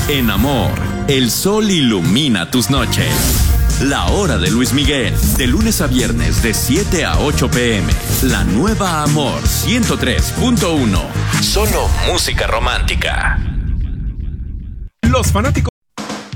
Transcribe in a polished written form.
En amor, el sol ilumina tus noches. La hora de Luis Miguel, de lunes a viernes de 7 a 8 p.m. La nueva Amor 103.1. Solo música romántica. Los fanáticos